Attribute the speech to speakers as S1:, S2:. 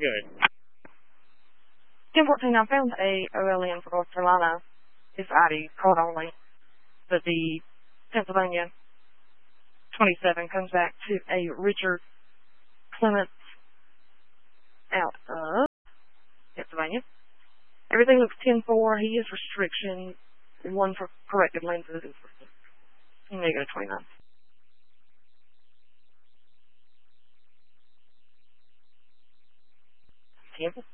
S1: good.
S2: 1014, I found a OLN for North Carolina. It's ID, card only. But the Pennsylvania 27 comes back to a Richard Clements out of Pennsylvania. Everything looks 10-4. He is restriction. One for corrected lenses is negative 29. Cancel.